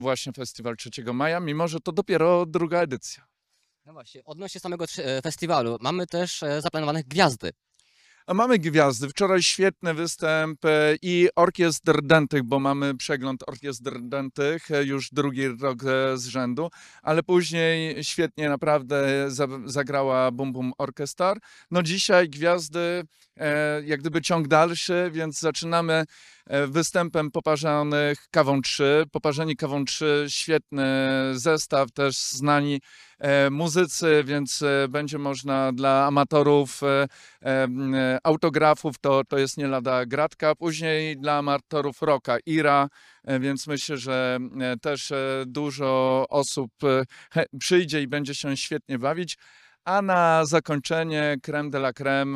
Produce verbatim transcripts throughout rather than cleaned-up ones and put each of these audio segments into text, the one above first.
właśnie festiwal trzeciego maja, mimo że to dopiero druga edycja. No właśnie, odnośnie samego festiwalu, mamy też zaplanowanych gwiazdy. A mamy gwiazdy. Wczoraj świetny występ i orkiestr dętych, bo mamy przegląd orkiestr dętych już drugi rok z rzędu, ale później świetnie naprawdę zagrała Bum Bum Orchestra. No dzisiaj gwiazdy, jak gdyby ciąg dalszy, więc zaczynamy występem Poparzonych Kawą trzy. Poparzeni Kawą trzy, świetny zestaw, też znani muzycy, więc będzie można dla amatorów autografów, to, to jest nie lada gratka. Później dla amatorów rocka Ira, więc myślę, że też dużo osób przyjdzie i będzie się świetnie bawić. A na zakończenie crème de la crème,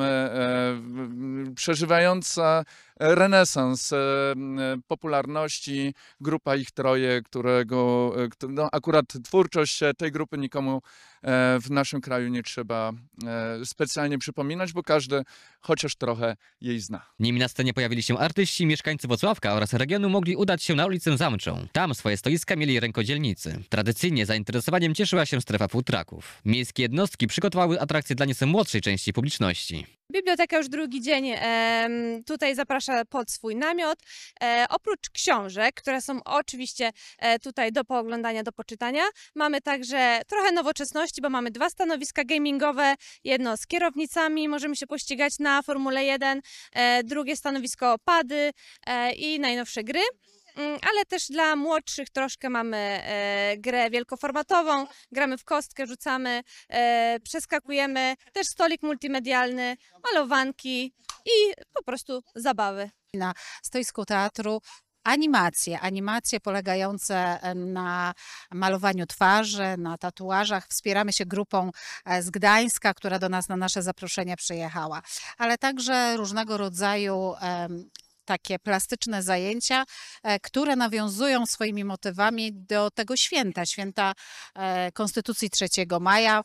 e, przeżywająca renesans e, popularności, grupa Ich Troje, którego no, akurat twórczość tej grupy nikomu e, w naszym kraju nie trzeba e, specjalnie przypominać, bo każdy chociaż trochę jej zna. Nim na scenie pojawili się artyści, mieszkańcy Włocławka oraz regionu mogli udać się na ulicę Zamczą. Tam swoje stoiska mieli rękodzielnicy. Tradycyjnie zainteresowaniem cieszyła się strefa futraków. Miejskie jednostki przygotowały atrakcje dla nieco młodszej części publiczności. Biblioteka już drugi dzień e, tutaj zaprasza pod swój namiot. E, oprócz książek, które są oczywiście e, tutaj do pooglądania, do poczytania, mamy także trochę nowoczesności, bo mamy dwa stanowiska gamingowe, jedno z kierownicami, możemy się pościgać na Formule jeden, e, drugie stanowisko pady e, i najnowsze gry. Ale też dla młodszych troszkę mamy e, grę wielkoformatową, gramy w kostkę, rzucamy, e, przeskakujemy, też stolik multimedialny, malowanki i po prostu zabawy. Na stoisku teatru animacje, animacje polegające na malowaniu twarzy, na tatuażach. Wspieramy się grupą z Gdańska, która do nas na nasze zaproszenie przyjechała, ale także różnego rodzaju takie plastyczne zajęcia, które nawiązują swoimi motywami do tego święta, święta Konstytucji trzeciego maja.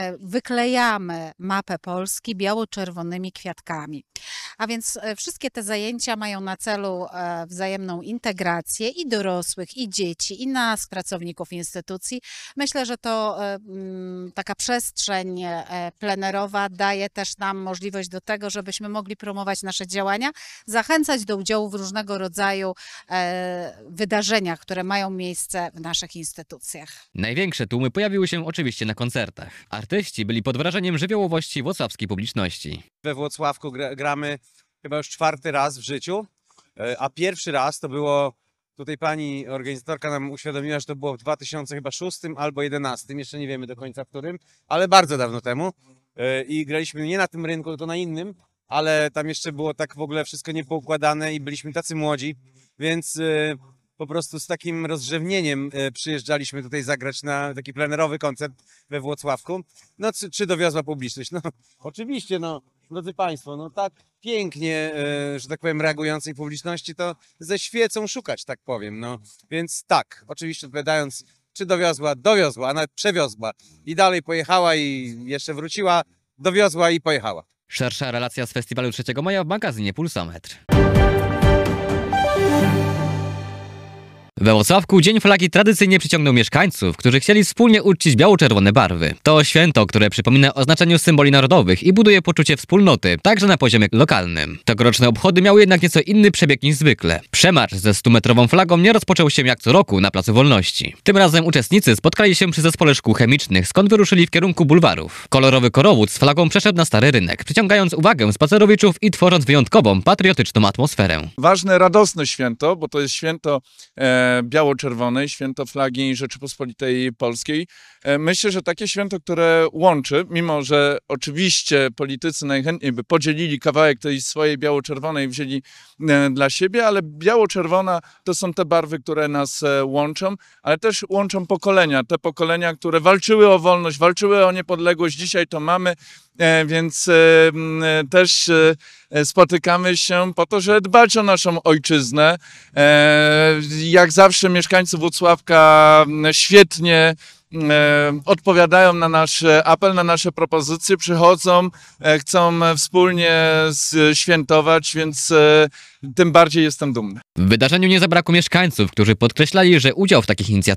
Wyklejamy mapę Polski biało-czerwonymi kwiatkami. A więc wszystkie te zajęcia mają na celu wzajemną integrację i dorosłych, i dzieci, i nas, pracowników instytucji. Myślę, że to taka przestrzeń plenerowa daje też nam możliwość do tego, żebyśmy mogli promować nasze działania, zachęcać do udziału w różnego rodzaju e, wydarzeniach, które mają miejsce w naszych instytucjach. Największe tłumy pojawiły się oczywiście na koncertach. Artyści byli pod wrażeniem żywiołowości włocławskiej publiczności. We Włocławku gra, gramy chyba już czwarty raz w życiu, a pierwszy raz to było, tutaj pani organizatorka nam uświadomiła, że to było w dwa tysiące szóstym albo jedenastym, jeszcze nie wiemy do końca w którym, ale bardzo dawno temu i graliśmy nie na tym rynku, to na innym, ale tam jeszcze było tak w ogóle wszystko niepoukładane i byliśmy tacy młodzi, więc y, po prostu z takim rozrzewnieniem y, przyjeżdżaliśmy tutaj zagrać na taki plenerowy koncert we Włocławku. No czy, czy dowiozła publiczność? No oczywiście, no drodzy Państwo, no tak pięknie, y, że tak powiem, reagującej publiczności to ze świecą szukać, tak powiem, no. Więc tak, oczywiście odpowiadając, czy dowiozła? Dowiozła, a nawet przewiozła i dalej pojechała i jeszcze wróciła, dowiozła i pojechała. Szersza relacja z festiwalu trzeciego maja w magazynie Pulsometr. We Włocławku Dzień Flagi tradycyjnie przyciągnął mieszkańców, którzy chcieli wspólnie uczcić biało-czerwone barwy. To święto, które przypomina o znaczeniu symboli narodowych i buduje poczucie wspólnoty, także na poziomie lokalnym. Tegoroczne obchody miały jednak nieco inny przebieg niż zwykle. Przemarsz ze stumetrową flagą nie rozpoczął się jak co roku na Placu Wolności. Tym razem uczestnicy spotkali się przy zespole szkół chemicznych, skąd wyruszyli w kierunku bulwarów. Kolorowy korowód z flagą przeszedł na Stary Rynek, przyciągając uwagę spacerowiczów i tworząc wyjątkową, patriotyczną atmosferę. Ważne, radosne święto, bo to jest święto e, biało-czerwonej, święto flagi Rzeczypospolitej Polskiej. Myślę, że takie święto, które łączy, mimo że oczywiście politycy najchętniej by podzielili kawałek tej swojej biało-czerwonej i wzięli dla siebie, ale biało-czerwona to są te barwy, które nas łączą, ale też łączą pokolenia. Te pokolenia, które walczyły o wolność, walczyły o niepodległość. Dzisiaj to mamy, więc też spotykamy się po to, żeby dbać o naszą ojczyznę. Jak zawsze mieszkańcy Włocławka świetnie e, odpowiadają na nasz apel, na nasze propozycje, przychodzą, e, chcą wspólnie świętować, więc e, tym bardziej jestem dumny. W wydarzeniu nie zabrakło mieszkańców, którzy podkreślali, że udział w takich inicjatywach